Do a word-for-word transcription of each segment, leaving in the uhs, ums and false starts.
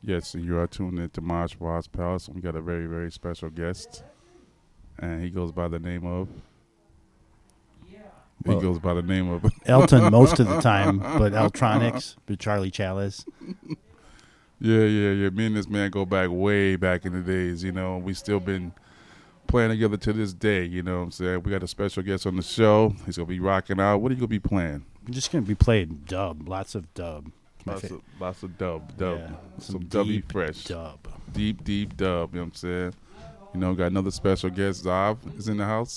Yes, you are tuned in to Mosh Watts Palace. We got a very, very special guest, and he goes by the name of. He Well, goes by the name of. Elton most of the time, but Eltronics, but Charlie Chalice. Yeah, yeah, yeah. Me and this man go back way back in the days. You know, we still been playing together to this day. You know what I'm saying? We got a special guest on the show. He's gonna be rocking out. What are you gonna be playing? I'm just going to be playing dub, lots of dub. My Lots fa- of, lots of dub, dub, Yeah, some, some dubby deep fresh, dub. deep, deep dub. You know what I'm saying? You know, got another special guest. Zav is in the house.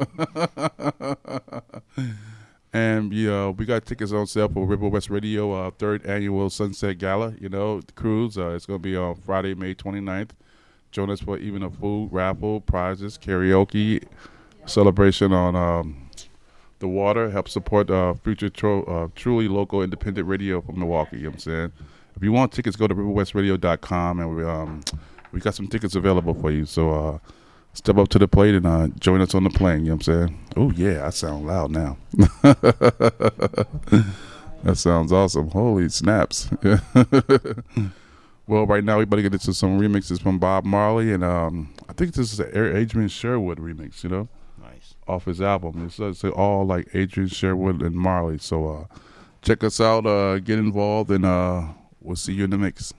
And yeah, we got tickets on sale for River West Radio, uh, third annual Sunset Gala. You know, the cruise. Uh, it's going to be on Friday, May twenty-ninth. Join us for even a food raffle, prizes, karaoke, celebration on um, the water. Help support uh, future tro- uh, truly local independent radio from Milwaukee. You know what I'm saying? If you want tickets, go to river west radio dot com, and we um we got some tickets available for you. So uh, step up to the plate and uh, join us on the plane. You know what I'm saying? Oh, yeah, I sound loud now. That sounds awesome. Holy snaps. Well, right now we better get into some remixes from Bob Marley, and um, I think this is an Adrian Sherwood remix, you know, Nice. off his album. It's, it's all like Adrian Sherwood and Marley. So uh, check us out, uh, get involved, and uh, we'll see you in the mix.